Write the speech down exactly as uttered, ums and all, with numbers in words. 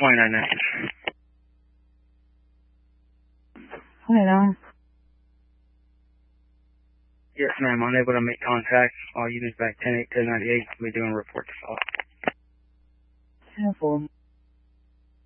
twenty-nine ninety. Hello. Yes, ma'am. Unable to make contact. All units back ten eight ten ninety-eight. We're doing a report to file. ten four.